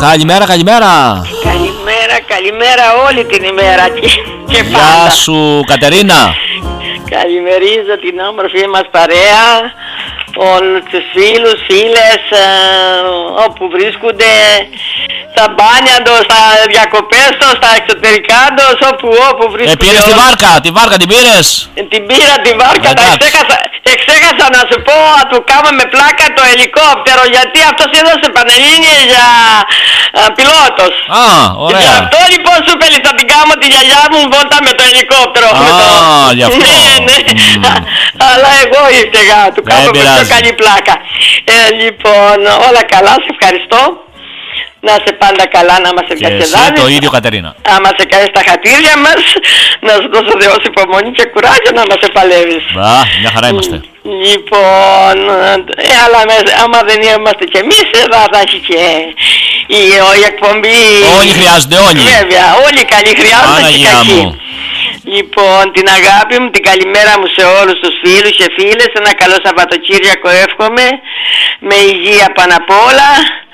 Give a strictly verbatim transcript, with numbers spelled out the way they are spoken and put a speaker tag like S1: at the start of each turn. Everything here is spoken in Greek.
S1: Καλημέρα, καλημέρα.
S2: Καλημέρα, καλημέρα όλη την ημέρα και, και πάντα.
S1: Γεια σου Κατερίνα.
S2: Καλημερίζω την όμορφη μας παρέα, όλους τους φίλους, φίλες, ε, όπου βρίσκονται, στα μπάνια τους, στα διακοπές τους, στα εξωτερικά τους, όπου, όπου βρίσκονται.
S1: Ε, πήρες τη βάρκα, τη βάρκα την πήρες?
S2: Την πήρα τη βάρκα, τα εξέχασα, εξέχασα να σου πω, να του κάνω με πλάκα το ελικόπτερο, γιατί αυτός έδωσε πανελλήνιες για α, πιλότος.
S1: Α, ωραία.
S2: Γι' αυτό λοιπόν σου πέλει, θα την κάνω τη γιαγιά μου βόλτα με το ελικόπτερο.
S1: Α,
S2: το...
S1: γι' αυτό.
S2: Ναι, ναι. Mm. Αλλά εγώ ήρθα, του κάνω με πιο καλή πλάκα. Ε, λοιπόν, όλα καλά, σε ευχαριστώ. Να είσαι πάντα καλά, να μας διασκεδάζεις.
S1: Και το ίδιο Κατερίνα.
S2: Να μας κάνεις τα χατήρια μας, να σου δώσω Θεός υπομονή και κουράγιο να μας επαλεύεις.
S1: Μπα, μια χαρά είμαστε.
S2: Λοιπόν, ε, αλλά άμα δεν είμαστε κι εμείς, θα, θα έχει και η, η εκπομπή.
S1: Όλοι χρειάζονται, όλοι.
S2: Βέβαια, όλοι καλοί χρειάζονται.
S1: Παναγιά
S2: και κακοί.
S1: μου.
S2: Λοιπόν, την αγάπη μου, την καλημέρα μου σε όλους τους φίλους και φίλες. Ένα καλό Σαββατοκύριακο εύχομαι, με υγεία πάνω απ' όλα.